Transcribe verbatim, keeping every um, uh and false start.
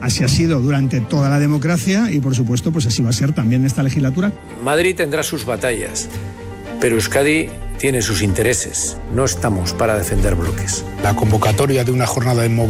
Así ha sido durante toda la democracia y, por supuesto, pues así va a ser también en esta legislatura. Madrid tendrá sus batallas, pero Euskadi tiene sus intereses. No estamos para defender bloques. La convocatoria de una jornada de movilidad